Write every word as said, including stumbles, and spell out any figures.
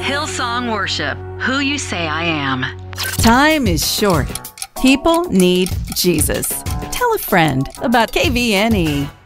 Hillsong Worship, who you say I am. Time is short. People need Jesus. Tell a friend about K V N E.